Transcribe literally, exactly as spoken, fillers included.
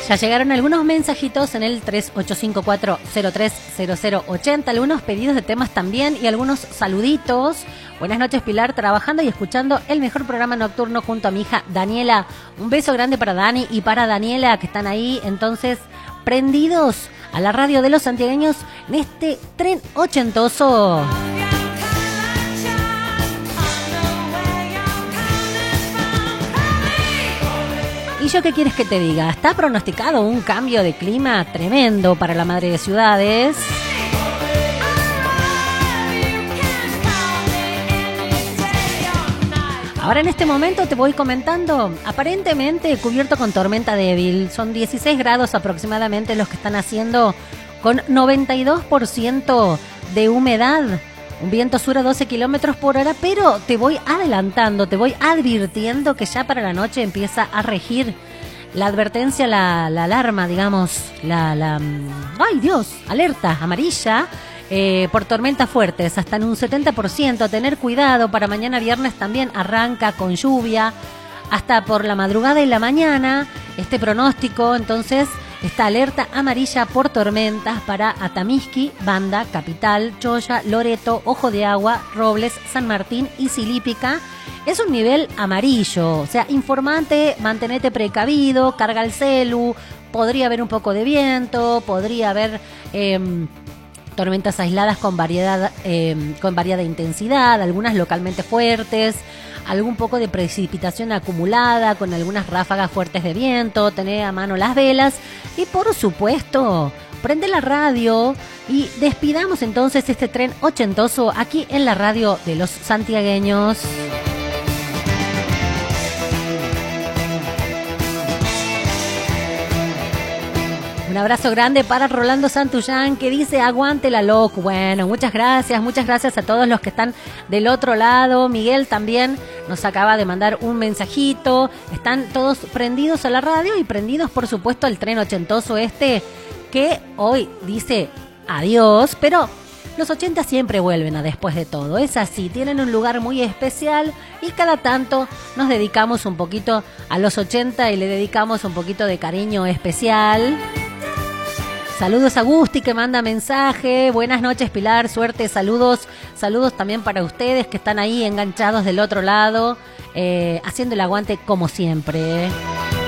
Ya llegaron algunos mensajitos en el tres ocho cinco cuatro cero tres cero cero ocho cero, algunos pedidos de temas también y algunos saluditos. Buenas noches, Pilar, trabajando y escuchando el mejor programa nocturno junto a mi hija Daniela. Un beso grande para Dani y para Daniela que están ahí, entonces, prendidos a la radio de los santiagueños en este tren ochentoso. ¿Y yo qué quieres que te diga? Está pronosticado un cambio de clima tremendo para la madre de ciudades. Ahora en este momento te voy comentando, aparentemente cubierto con tormenta débil. Son dieciséis grados aproximadamente los que están haciendo con noventa y dos por ciento de humedad. Un viento sur a doce kilómetros por hora, pero te voy adelantando, te voy advirtiendo que ya para la noche empieza a regir la advertencia, la, la alarma, digamos, la, la... ¡Ay, Dios! Alerta amarilla eh, por tormentas fuertes, hasta en un setenta por ciento. Tener cuidado, para mañana viernes también arranca con lluvia, hasta por la madrugada y la mañana, este pronóstico, entonces... Esta alerta amarilla por tormentas para Atamisqui, Banda, Capital, Choya, Loreto, Ojo de Agua, Robles, San Martín y Silípica. Es un nivel amarillo, o sea, informate, mantenete precavido, carga el celu, podría haber un poco de viento, podría haber eh, tormentas aisladas con variedad, eh, con variada intensidad, algunas localmente fuertes, algún poco de precipitación acumulada con algunas ráfagas fuertes de viento. Tené a mano las velas y por supuesto prende la radio y despidamos entonces este tren ochentoso aquí en la radio de los santiagueños. Un abrazo grande para Rolando Santullán, que dice aguante la L O C. Bueno, muchas gracias, muchas gracias a todos los que están del otro lado. Miguel también nos acaba de mandar un mensajito. Están todos prendidos a la radio y prendidos, por supuesto, al tren ochentoso este, que hoy dice adiós, pero los ochenta siempre vuelven a después de todo. Es así, tienen un lugar muy especial y cada tanto nos dedicamos un poquito a los ochenta y le dedicamos un poquito de cariño especial. Saludos a Gusti que manda mensaje. Buenas noches, Pilar, suerte, saludos. Saludos también para ustedes que están ahí enganchados del otro lado, eh, haciendo el aguante como siempre.